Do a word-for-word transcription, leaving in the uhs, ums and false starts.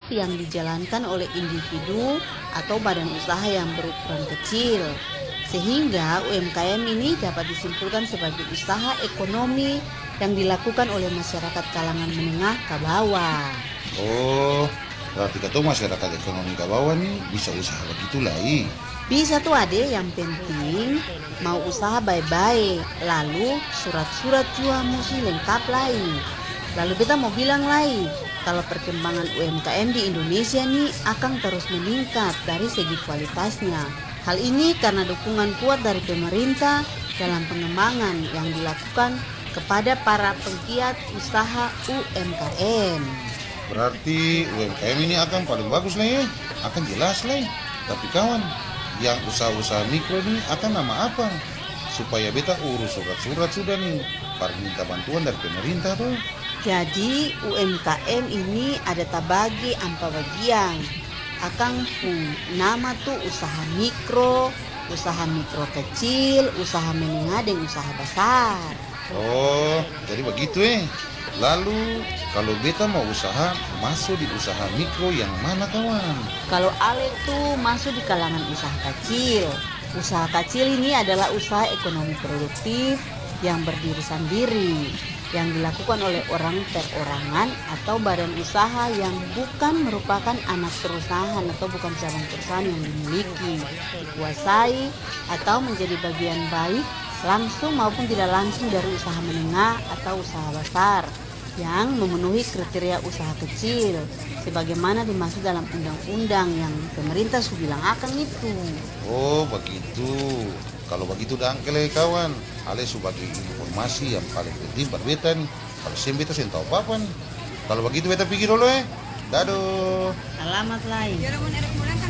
yang dijalankan oleh individu atau badan usaha yang berukuran kecil. Sehingga U M K M ini dapat disimpulkan sebagai usaha ekonomi yang dilakukan oleh masyarakat kalangan menengah ke bawah. Oh, berarti kata masyarakat ekonomi ke bawah nih bisa usaha begitulah. i. Bisa tuh ade, yang penting mau usaha baik-baik. Lalu surat-surat juga mesti lengkap lain. Lalu beta mau bilang lagi, kalau perkembangan U M K M di Indonesia nih akan terus meningkat dari segi kualitasnya. Hal ini karena dukungan kuat dari pemerintah dalam pengembangan yang dilakukan kepada para penggiat usaha U M K M. Berarti U M K M ini akan paling bagus lah ya, akan jelas lah. Tapi kawan, yang usaha-usaha mikro ini akan nama apa? Supaya beta urus surat-surat sudah nih, para minta bantuan dari pemerintah tuh. Jadi U M K M ini ada tabagi ampa bagian. Akang pun nama tuh usaha mikro, usaha mikro kecil, usaha menengah, dan usaha besar. Oh, jadi begitu eh. Lalu kalau beta mau usaha, masuk di usaha mikro yang mana kawan? Kalau Ale tuh masuk di kalangan usaha kecil. Usaha kecil ini adalah usaha ekonomi produktif yang berdiri sendiri, yang dilakukan oleh orang perorangan atau badan usaha yang bukan merupakan anak perusahaan atau bukan cabang perusahaan yang dimiliki, dikuasai, atau menjadi bagian baik langsung maupun tidak langsung dari usaha menengah atau usaha besar yang memenuhi kriteria usaha kecil sebagaimana dimaksud dalam undang-undang yang pemerintah sudah bilang akan itu. Oh begitu. Kalau begitu dah angkel kawan, ale sebagai informasi yang paling penting buat beta nih. Kalau sem beta sen tahu apa nih. Kalau begitu beta pikir dulu eh. Dadah. Alamat lain.